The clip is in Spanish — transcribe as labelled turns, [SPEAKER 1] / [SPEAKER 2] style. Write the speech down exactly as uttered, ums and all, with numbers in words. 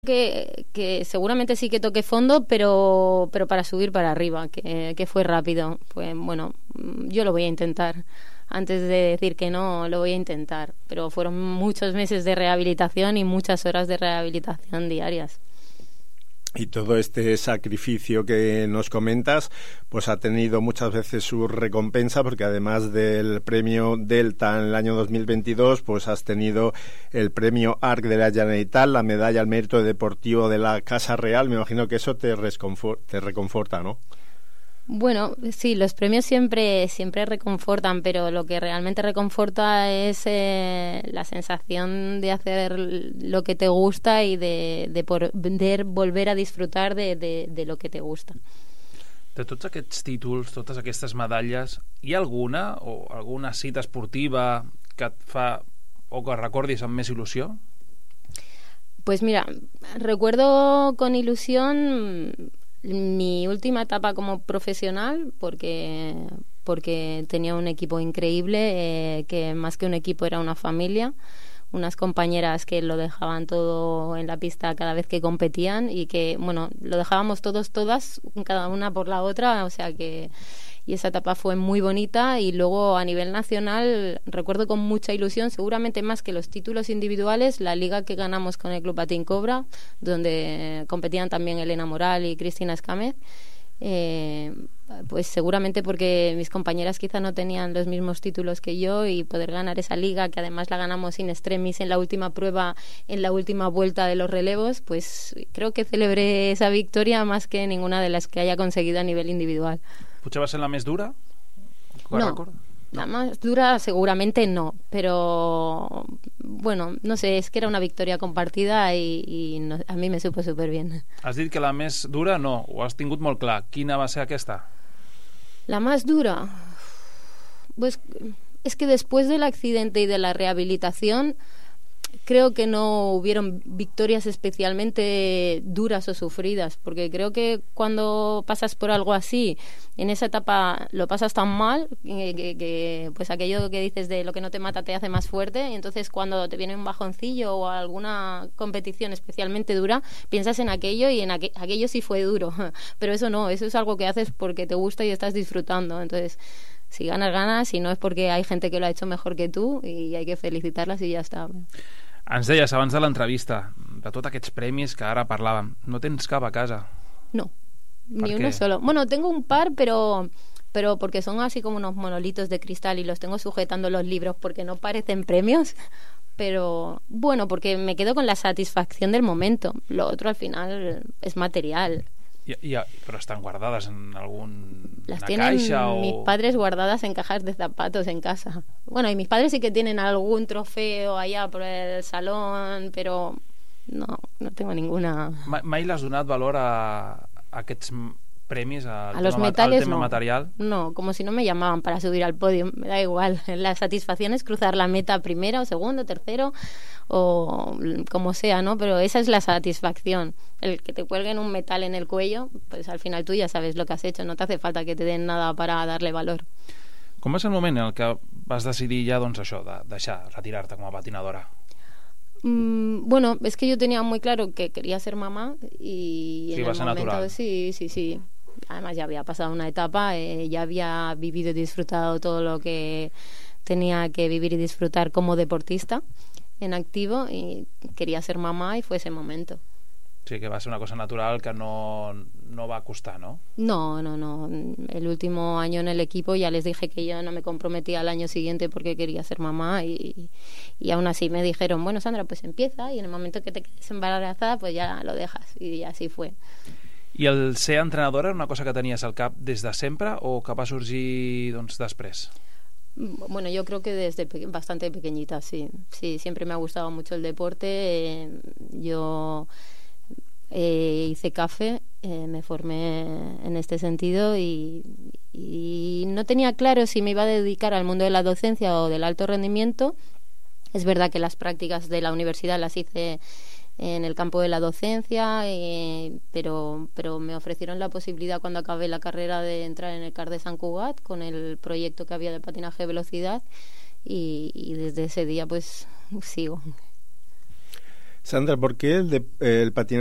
[SPEAKER 1] Que, que seguramente sí que toqué fondo, pero pero para subir para arriba, que, que fue rápido. Pues bueno, yo lo voy a intentar. Antes de decir que no, lo voy a intentar. Pero fueron muchos meses de rehabilitación y muchas horas de rehabilitación diarias.
[SPEAKER 2] Y todo este sacrificio que nos comentas, pues ha tenido muchas veces su recompensa, porque además del premio Delta en el año dos mil veintidós, pues has tenido el premio A R C de la Generalitat, la medalla al mérito deportivo de la Casa Real. Me imagino que eso te, te reconforta, ¿no?
[SPEAKER 1] Bueno, sí, los premios siempre siempre reconfortan, pero lo que realmente reconforta es eh, la sensación de hacer lo que te gusta y de, de poder volver a disfrutar de, de, de lo que te gusta.
[SPEAKER 3] De tots aquests títols, totes aquestes medalles, hi ha alguna o alguna cita esportiva que et fa o que recordis amb més il·lusió?
[SPEAKER 1] Pues mira, recuerdo con ilusión mi última etapa como profesional, porque porque tenía un equipo increíble, eh, que más que un equipo era una familia, unas compañeras que lo dejaban todo en la pista cada vez que competían y que, bueno, lo dejábamos todos, todas, cada una por la otra, o sea que... Y esa etapa fue muy bonita. Y luego a nivel nacional recuerdo con mucha ilusión, seguramente más que los títulos individuales, la liga que ganamos con el Club Patín Cobra, donde competían también Elena Moral y Cristina Escámez. Eh, pues seguramente porque mis compañeras quizá no tenían los mismos títulos que yo, y poder ganar esa liga, que además la ganamos in extremis en la última prueba, en la última vuelta de los relevos, pues creo que celebré esa victoria más que ninguna de las que haya conseguido a nivel individual.
[SPEAKER 3] ¿Potser va ser la més dura?
[SPEAKER 1] No, no, la más dura seguramente no, pero bueno, no sé, es que era una victoria compartida y, y no, a mí me supo súper bien.
[SPEAKER 3] Has dit que la més dura no, ho has tingut molt clar. Quina va ser aquesta?
[SPEAKER 1] La más dura, pues es que después del accidente y de la rehabilitación creo que no hubieron victorias especialmente duras o sufridas, porque creo que cuando pasas por algo así, en esa etapa lo pasas tan mal que, que, que pues aquello que dices de lo que no te mata te hace más fuerte, y entonces cuando te viene un bajoncillo o alguna competición especialmente dura, piensas en aquello y en aqu- aquello sí fue duro, pero eso no, eso es algo que haces porque te gusta y estás disfrutando. Entonces, si ganas, ganas, y no es porque hay gente que lo ha hecho mejor que tú y hay que felicitarlas y ya está.
[SPEAKER 3] Ens deies abans de l'entrevista, de tots aquests premis que ara parlàvem, no tens cap a casa?
[SPEAKER 1] No, ni uno solo. Bueno, tengo un par, pero pero porque son así como unos monolitos de cristal y los tengo sujetando los libros porque no parecen premios, pero bueno, porque me quedo con la satisfacción del momento. Lo otro al final es material.
[SPEAKER 3] I, i, però estan guardades en algun
[SPEAKER 1] Las
[SPEAKER 3] una
[SPEAKER 1] tienen
[SPEAKER 3] caixa o...
[SPEAKER 1] mis padres guardadas en cajas de zapatos en casa. Bueno, y mis padres sí que tienen algún trofeo allá por el salón, pero no, no tengo ninguna.
[SPEAKER 3] Mai, mai l'has donat valor a, a aquests premis, al
[SPEAKER 1] a los
[SPEAKER 3] tema,
[SPEAKER 1] metales,
[SPEAKER 3] al tema
[SPEAKER 1] no.
[SPEAKER 3] material?
[SPEAKER 1] No, como si no me llamaban para subir al podio, me da igual. La satisfacción es cruzar la meta primera o segundo, tercero o como sea, ¿no? Pero esa es la satisfacción. El que te cuelguen un metal en el cuello, pues al final tú ya sabes lo que has hecho, no te hace falta que te den nada para darle valor.
[SPEAKER 3] Com va ser el moment en el que vas decidir ja, doncs això, de deixar, retirar-te com a patinadora?
[SPEAKER 1] Mm, bueno, es que yo tenía muy claro que quería ser mamá y
[SPEAKER 3] Sí,
[SPEAKER 1] en
[SPEAKER 3] va a
[SPEAKER 1] el
[SPEAKER 3] ser
[SPEAKER 1] momento
[SPEAKER 3] natural.
[SPEAKER 1] sí, sí, sí. Además ya había pasado una etapa, eh, ya había vivido y disfrutado todo lo que tenía que vivir y disfrutar como deportista en activo, y quería ser mamá y fue ese momento.
[SPEAKER 3] Sí, que va ser una cosa natural que no, no va costar, ¿no?
[SPEAKER 1] No, no, no. El último año en el equipo ya les dije que yo no me comprometía al año siguiente porque quería ser mamá, y, y aún así me dijeron, bueno, Sandra, pues empieza y en el momento que te quedes embarazada pues ya lo dejas, y así fue.
[SPEAKER 3] I el ser entrenadora era una cosa que tenies al cap des de sempre o que va sorgir doncs, després?
[SPEAKER 1] Bueno, yo creo que desde pe- bastante pequeñita, sí. Sí, siempre me ha gustado mucho el deporte. Eh, yo eh, hice CAFE, eh, me formé en este sentido y, y no tenía claro si me iba a dedicar al mundo de la docencia o del alto rendimiento. Es verdad que las prácticas de la universidad las hice en el campo de la docencia, eh, pero, pero me ofrecieron la posibilidad cuando acabé la carrera de entrar en el C A R de Sant Cugat con el proyecto que había de patinaje de velocidad, y, y desde ese día pues sigo.
[SPEAKER 2] Sandra, ¿por qué el, de, el patinaje